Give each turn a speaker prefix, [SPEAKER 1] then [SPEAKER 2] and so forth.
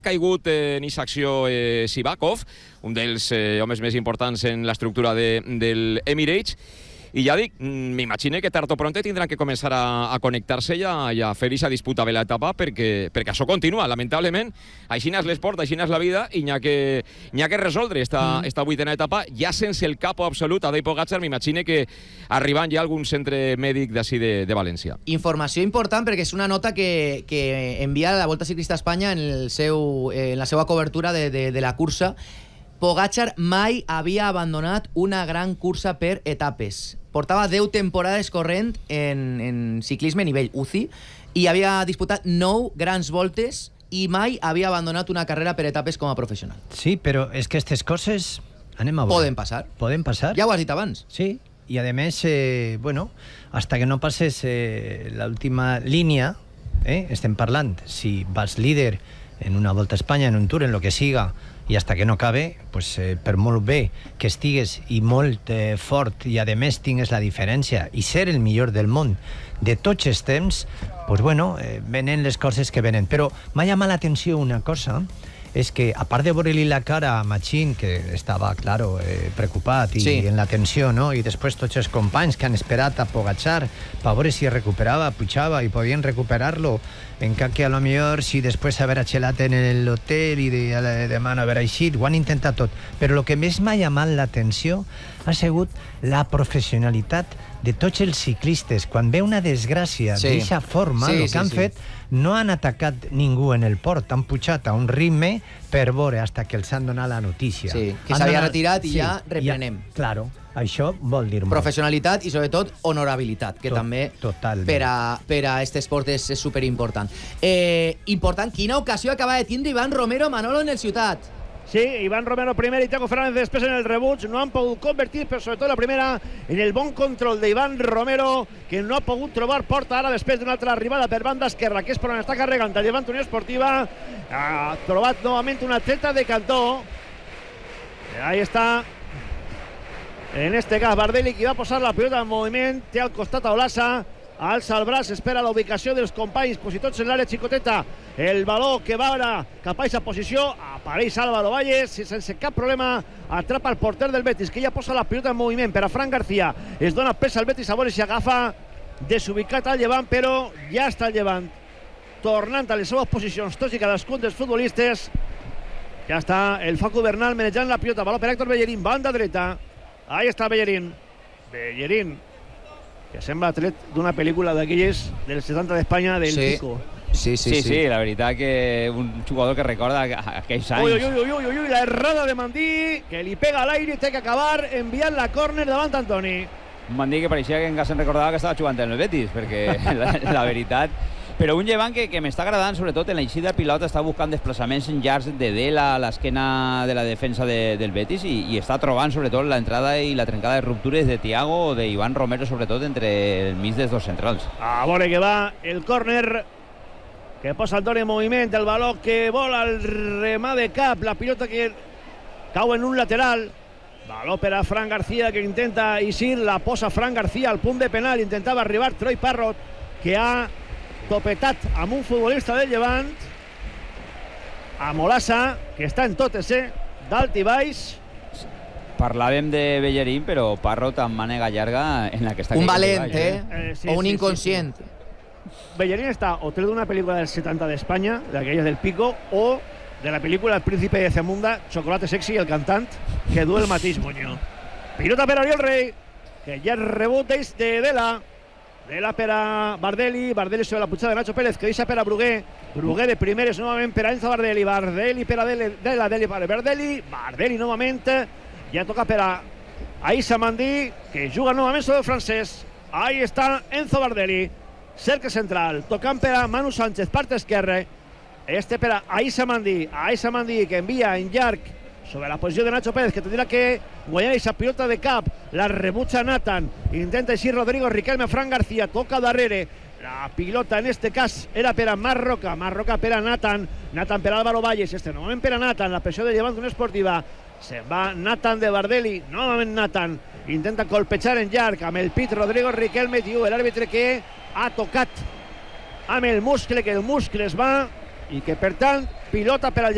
[SPEAKER 1] caigut en aquesta acció Sivakov, un dels homes més importants en l'estructura del Emirates, i ja dic, m'imagino que tard o pronto tindran que començar a connectar-se i a fer aquesta disputa de l'etapa perquè això continua, lamentablement. Així és l'esport, així és la vida, i n'hi ha que resoldre esta vuitena etapa, ja sense el capo absolut a Tadej Pogačar. M'imagino que arribant ja a algun centre mèdic d'ací de València.
[SPEAKER 2] Informació important, perquè és una nota que envia la Volta Ciclista a Espanya en la seva cobertura de la cursa. Pogačar mai havia abandonat una gran cursa per etapes. Portava 10 temporades corrent en ciclisme a nivell UCI i havia disputat 9 grans voltes i mai havia abandonat una carrera per etapes com a professional.
[SPEAKER 3] Sí, però és que aquestes coses
[SPEAKER 2] poden passar.
[SPEAKER 3] Poden passar.
[SPEAKER 2] Ja ho has dit abans.
[SPEAKER 3] Sí, i a més, hasta que no passes l'última línia, estem parlant, si vas líder en una Volta a Espanya, en un Tour, en lo que siga, i hasta que no acabe, pues, per molt bé que estigues i molt fort i a més tingues la diferència i ser el millor del món de tots els temps, pues bueno, venen les coses que venen. Però m'ha llamat l'atenció una cosa, és que a part de veure-li la cara a Machín, que estava, claro, preocupat i en la tensió, no? I després tots els companys que han esperat a Pogačar per veure si recuperava, pujava i podien recuperar-lo, en que a lo millor si després haver xelat en l'hotel i demà no haver eixit, ho han intentat tot. Però el que més m'ha llamat l'atenció ha sigut la professionalitat de tots els ciclistes. Quan ve una desgràcia d'aquesta forma, el que han fet, no han atacat ningú en el port, han pujat a un ritme per veure hasta que els han donat la notícia.
[SPEAKER 2] Sí, que s'havia retirat i ja reprenem.
[SPEAKER 3] Claro, això vol dir molt.
[SPEAKER 2] Professionalitat i sobretot honorabilitat, que també per a aquest esport és superimportant. Important, quina ocasió acaba de tindre Iván Romero Manolo en el Ciutat.
[SPEAKER 4] Sí, Iván Romero primer y Thiago Fernández después en el rebuig. No han pogut convertir, però sobretot la primera en el bon control d'Iván Romero, que no ha pogut trobar porta ara després d'una altra arribada per banda esquerra, que és per on està carregant el Llevant Unió Esportiva. Ha trobat novament una atleta de Cantó. Ahí está, en este cas Bardelli, que va posar la pilota en moviment, té al costat a Olasa, alça el braç, espera la ubicació dels companys, tots en l'àrea xicoteta. El baló que va ara cap a aquesta posició, apareix Álvaro Valles, sense cap problema atrapa el porter del Betis, que ja posa la pilota en moviment per a Fran García. Es dona pressa al Betis a veure si agafa desubicat al Llevant, però ja està el Llevant tornant a les seves posicions, tots i cadascun dels futbolistes. Ja està el Facu Bernal manejant la pilota, baló per Héctor Bellerín, banda dreta. Ahí està Bellerín, que sembla tret d'una pel·lícula d'aquelles dels 70 d'Espanya, del Pico.
[SPEAKER 5] Sí, la veritat que un jugador que recorda aquells anys.
[SPEAKER 4] Uy, la errada de Mandí, que li pega a l'aire i té que acabar enviant la córner davant Antoni.
[SPEAKER 5] Un Mandí que pareixia que encara se'n recordava que estava jugant en el Betis, perquè la veritat... Però un Llevant que m'està agradant, sobretot en l'eixida de pilota, està buscant desplaçaments en llargs de Dela a l'esquena de la defensa del Betis i està trobant sobretot l'entrada i la trencada de ruptures de Thiago o d'Iván Romero, sobretot entre el mig dels dos centrals.
[SPEAKER 4] A veure que va el córner que posa Antoni en moviment, el baló que vola al remà de cap, la pilota que cau en un lateral. Baló per a Fran García, que intenta eixir, la posa Fran García al punt de penal, intentava arribar Troy Parrott, que ha topetat amb un futbolista del Llevant, a Olasa, que està en totes, dalt i baix.
[SPEAKER 5] Parlàvem de Bellerín, però Parrott amb mànega llarga en la que està...
[SPEAKER 2] Un valent, o un inconscient.
[SPEAKER 4] Bellerín està o tret d'una pel·lícula dels 70 d'Espanya, d'aquelles del Pico, o de la pel·lícula El Príncipe de Zamunda, Chocolate Sexy, el cantant, que du el mateix moño. Pilota per Oriol Rey, que ja rebut de Dela. Dela per a Bardelli sobre la pujada de Nacho Pérez, que deixa per a Brugué de primeres novament per a Enzo Bardelli per a Dela, Bardelli novament, ja toca per a Aïssa Mandí, que juga novament sobre el francès. Ahí està Enzo Bardelli, cercle central, tocant per a Manu Sánchez, part esquerra, per a Aïssa Mandí, que envia en llarg sobre la posició de Nacho Pérez, que tindrà que guanyar aquesta pilota de cap. La rebutja Nathan, intenta eixir Rodrigo Riquelme a Fran García, toca darrere. La pilota en este cas era per a Marroca per a Nathan per a Álvaro Valles, novament per a Nathan, la pressió de Llevant Unió Esportiva. Se'n va Nathan de Bardelli, novament Nathan, intenta colpejar en llarg amb el pit Rodrigo Riquelme, l'àrbitre que ha tocat amb el muscle, que el muscle es va i que per tant pilota per al